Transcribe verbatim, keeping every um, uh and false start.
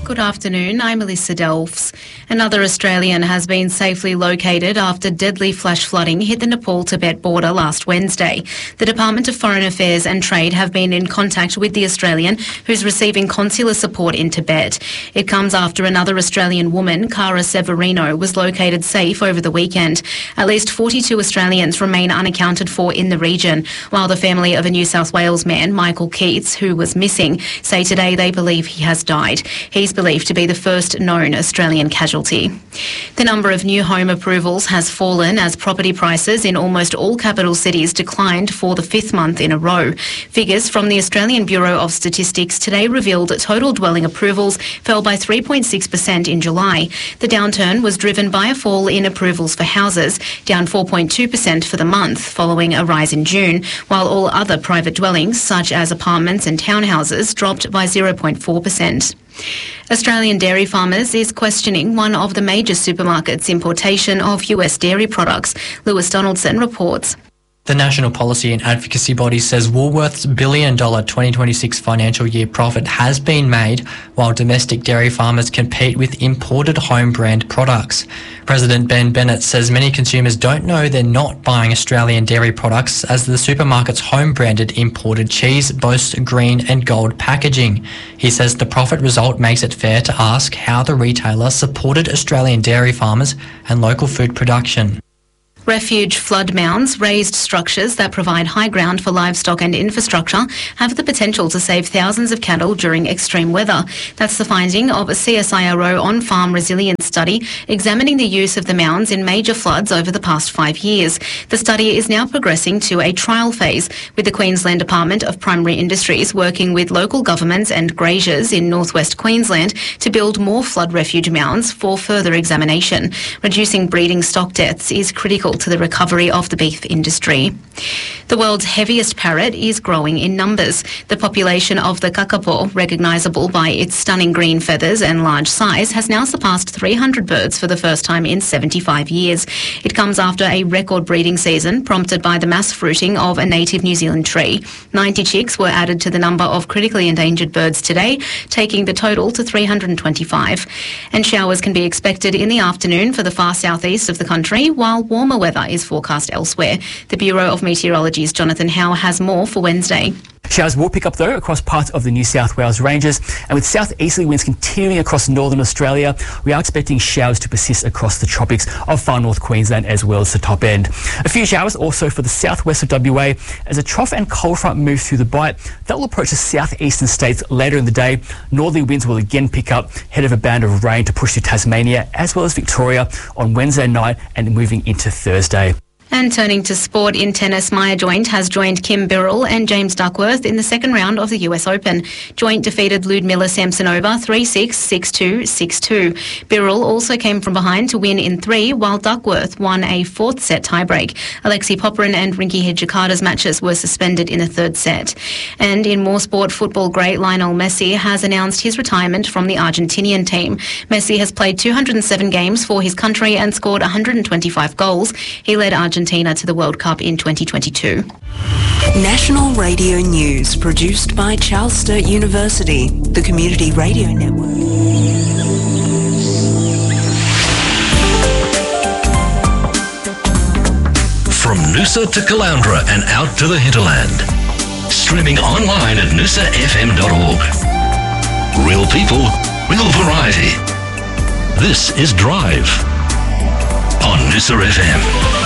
Good afternoon, I'm Melissa Delphs. Another Australian has been safely located after deadly flash flooding hit the Nepal-Tibet border last Wednesday. The Department of Foreign Affairs and Trade have been in contact with the Australian who's receiving consular support in Tibet. It comes after another Australian woman, Cara Severino, was located safe over the weekend. At least forty-two Australians remain unaccounted for in the region, while the family of a New South Wales man, Michael Keats, who was missing, say today they believe he has died. He's believed to be the first known Australian casualty. The number of new home approvals has fallen as property prices in almost all capital cities declined for the fifth month in a row. Figures from the Australian Bureau of Statistics today revealed that total dwelling approvals fell by three point six percent in July. The downturn was driven by a fall in approvals for houses, down four point two percent for the month, following a rise in June, while all other private dwellings, such as apartments and townhouses, dropped by zero point four percent. Australian Dairy Farmers is questioning one of the major supermarkets' importation of U S dairy products. Lewis Donaldson reports. The National Policy and Advocacy Body says Woolworth's billion dollar twenty twenty-six financial year profit has been made while domestic dairy farmers compete with imported home brand products. President Ben Bennett says many consumers don't know they're not buying Australian dairy products as the supermarket's home branded imported cheese boasts green and gold packaging. He says the profit result makes it fair to ask how the retailer supported Australian dairy farmers and local food production. Refuge flood mounds, raised structures that provide high ground for livestock and infrastructure, have the potential to save thousands of cattle during extreme weather. That's the finding of a C S I R O on-farm resilience study examining the use of the mounds in major floods over the past five years. The study is now progressing to a trial phase, with the Queensland Department of Primary Industries working with local governments and graziers in northwest Queensland to build more flood refuge mounds for further examination. Reducing breeding stock deaths is critical to the recovery of the beef industry. The world's heaviest parrot is growing in numbers. The population of the kakapo, recognisable by its stunning green feathers and large size, has now surpassed three hundred birds for the first time in seventy-five years. It comes after a record breeding season prompted by the mass fruiting of a native New Zealand tree. ninety chicks were added to the number of critically endangered birds today, taking the total to three hundred twenty-five. And showers can be expected in the afternoon for the far southeast of the country, while warmer weather is forecast elsewhere. The Bureau of Meteorology's Jonathan Howe has more for Wednesday. Showers will pick up, though, across parts of the New South Wales ranges, and with southeasterly winds continuing across northern Australia, we are expecting showers to persist across the tropics of far north Queensland as well as the top end. A few showers also for the southwest of W A as a trough and cold front move through the Bight. That will approach the southeastern states later in the day. Northerly winds will again pick up, ahead of a band of rain to push through Tasmania as well as Victoria on Wednesday night and moving into Thursday. And turning to sport in tennis, Maya Joint has joined Kim Birrell and James Duckworth in the second round of the U S Open. Joint defeated Ludmila Samsonova three six, six two, six two. Birrell also came from behind to win in three, while Duckworth won a fourth set tiebreak. Alexei Popyrin and Rinky Hijikata's matches were suspended in the third set. And in more sport, football great Lionel Messi has announced his retirement from the Argentinian team. Messi has played two hundred seven games for his country and scored one hundred twenty-five goals. He led Argentina Argentina to the World Cup in twenty twenty-two. National Radio News, produced by Charles Sturt University, the Community Radio Network. From Noosa to Caloundra and out to the hinterland. Streaming online at noosa f m dot org. Real people, real variety. This is Drive on Noosa F M.